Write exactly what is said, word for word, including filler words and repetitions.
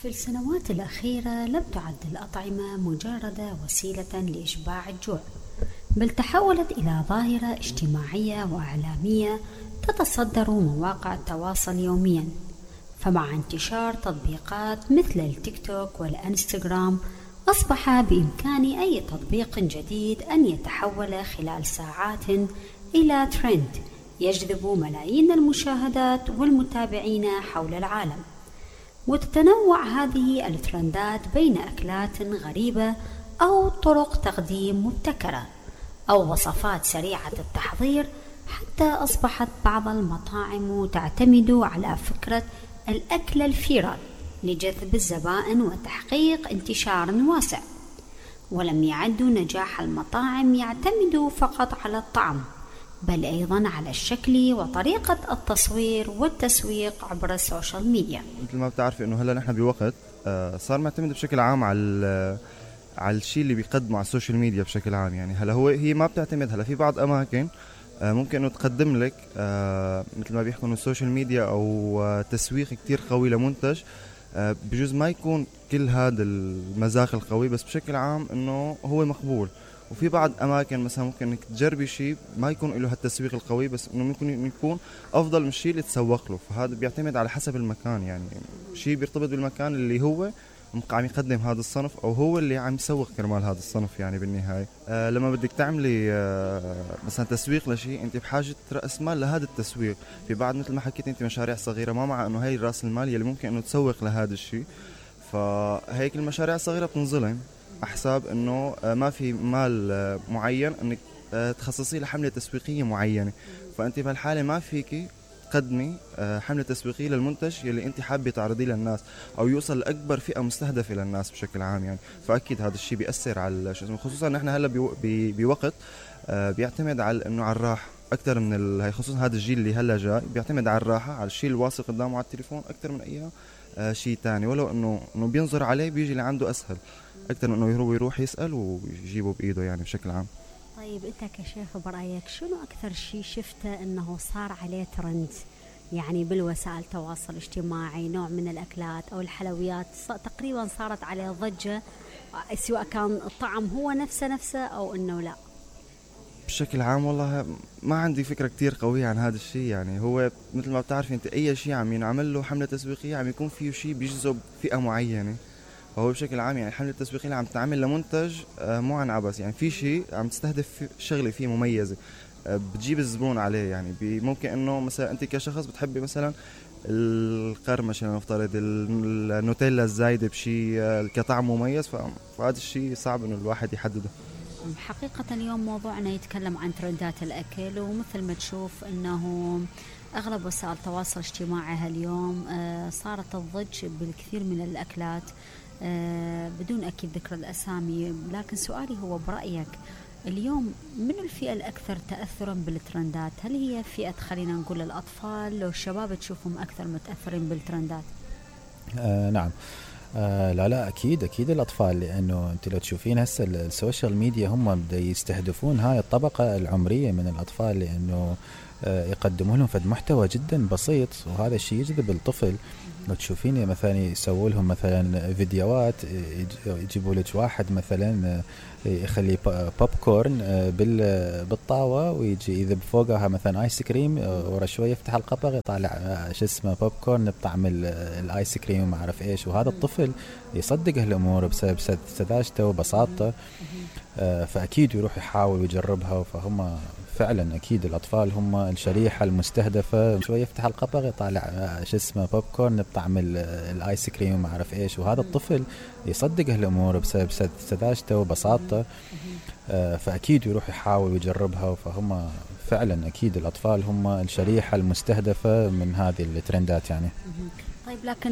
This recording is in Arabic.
في السنوات الأخيرة لم تعد الأطعمة مجرد وسيلة لإشباع الجوع، بل تحولت إلى ظاهرة اجتماعية وإعلامية تتصدر مواقع التواصل يوميا. فمع انتشار تطبيقات مثل التيك توك والإنستغرام، أصبح بإمكان أي تطبيق جديد أن يتحول خلال ساعات إلى ترند يجذب ملايين المشاهدات والمتابعين حول العالم. وتتنوع هذه الترندات بين أكلات غريبة أو طرق تقديم مبتكرة أو وصفات سريعة التحضير، حتى أصبحت بعض المطاعم تعتمد على فكرة الأكل الفيرال لجذب الزبائن وتحقيق انتشار واسع. ولم يعد نجاح المطاعم يعتمد فقط على الطعم، بل أيضا على الشكل وطريقة التصوير والتسويق عبر السوشيال ميديا. مثل ما بتعرفي إنه هلا نحن بوقت صار معتمد بشكل عام على على الشيء اللي بيقدمه على السوشيال ميديا بشكل عام. يعني هلا هو هي ما بتعتمد، هلا في بعض أماكن ممكن إنه تقدم لك مثل ما بيحكوا إنه السوشيال ميديا أو تسويق كتير قوي لمنتج، بجوز ما يكون كل هذا المذاق القوي، بس بشكل عام إنه هو مقبول. وفي بعض أماكن مثلا ممكن إنك تجربي شيء ما يكون له هالتسويق القوي، بس إنه ممكن يكون أفضل من الشيء اللي تسوق له. فهذا بيعتمد على حسب المكان، يعني شيء بيرتبط بالمكان اللي هو عم يقدم هذا الصنف أو هو اللي عم يسوق كرمال هذا الصنف. يعني بالنهاية آه لما بدك تعملي آه مثلا تسويق لشيء، أنت بحاجة رأس مال لهذا التسويق. في بعض مثل ما حكيت أنت مشاريع صغيرة، ما مع إنه هاي رأس المال اللي ممكن إنه تسوق لهذا الشيء. فهيك المشاريع الصغيرة بتنظلم أحساب إنه ما في مال معين إنك تخصصي لحملة تسويقية معينة. فأنت بهالحالة ما فيكي تقدمي حملة تسويقية للمنتج يلي أنت حابة تعرضيه للناس أو يوصل لأكبر فئة مستهدفة للناس بشكل عام. يعني فأكيد هذا الشيء بيأثر على شو، خصوصا نحن هلا بوقت بيعتمد على إنه على الراحة أكثر من ال... هي خصوصا هذا الجيل اللي هلا جاي بيعتمد على الراحة، على الشيء الواثق قدامه على التليفون أكثر من أي آه شيء تاني. ولو إنه إنه بينظر عليه بيجي اللي عنده أسهل أكثر من إنه يروح يروح يسأل ويجيبه بإيده يعني بشكل عام. طيب أنت كشيف برأيك شنو أكثر شيء شفته إنه صار عليه ترند يعني بالوسائل التواصل الاجتماعي، نوع من الأكلات أو الحلويات تقريبا صارت عليه ضجة، سواء كان الطعم هو نفسه نفسه أو إنه لا؟ بشكل عام والله ما عندي فكرة كتير قوية عن هذا الشيء. يعني هو مثل ما بتعرفي انت اي شيء عم ينعمل له حملة تسويقية عم يكون فيه شيء بيجذب فئة معينة. فهو بشكل عام يعني الحملة التسويقية اللي عم تعمل لمنتج مو عن عبث، يعني في شيء عم تستهدف شغلة فيه مميزة بتجيب الزبون عليه. يعني ممكن انه مثلا انت كشخص بتحبي مثلا القرمش نفترض النوتيلا الزايدة بشيء كطعم مميز، فهذا الشيء صعب انه الواحد يحدده. حقيقة اليوم موضوعنا يتكلم عن ترندات الأكل، ومثل ما تشوف أنه أغلب وسائل التواصل الاجتماعي هاليوم صارت تضج بالكثير من الأكلات بدون أكيد ذكر الأسامي. لكن سؤالي هو برأيك اليوم من الفئة الأكثر تأثرا بالترندات؟ هل هي فئة خلينا نقول الأطفال لو الشباب تشوفهم أكثر متأثرين بالترندات؟ آه نعم آه لا لا أكيد أكيد الأطفال، لأنه أنت لو تشوفين هسه السوشيال ميديا هم بدأ يستهدفون هاي الطبقة العمرية من الأطفال، لأنه آه يقدموا لهم فد محتوى جدا بسيط، وهذا الشيء يجذب الطفل. لو تشوفين مثلا يسووا لهم مثلا فيديوهات، يجيبوا لك واحد مثلا يخلي بوب كورن بالطاوة ويجي يذب فوقها مثلا آيس كريم، ورا شوية يفتح القبغ يطالع شو اسمه بوب كورن بطعم الآيس كريم وما أعرف إيش. وهذا الطفل يصدق هالأمور بسبب سذاجته وبساطته، فأكيد يروح يحاول ويجربها. فهم فعلا أكيد الأطفال هم الشريحة المستهدفة. شوية يفتح القبغ يطالع شو اسمه بوب كورن بطعم الآيس كريم وما أعرف إيش. وهذا الطفل يصدق هالأمور بسبب سذاجته وبساطته، فأكيد يروح يحاول ويجربها. فهم فعلا أكيد الأطفال هم الشريحة المستهدفة من هذه الترندات يعني. طيب لكن